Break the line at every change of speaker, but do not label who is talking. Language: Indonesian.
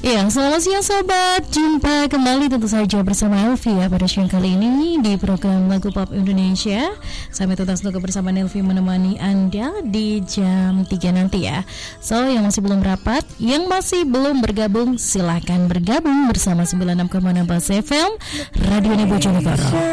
Ya, selamat siang sobat. Jumpa kembali tentu saja bersama Elvi ya pada siang kali ini di program Lagu Pop Indonesia. Sampai tuntas untuk bersama Elvi menemani Anda di jam 3 nanti ya. So, yang masih belum rapat, yang masih belum bergabung, silahkan bergabung bersama 96,6 FM Radio Bojonegoro.